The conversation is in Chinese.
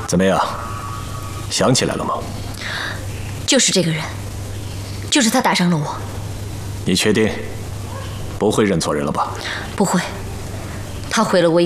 怎么样？想起来了吗？ 就是这个人，就是他打伤了我。 你确定不会认错人了吧？ 不会，他毁了我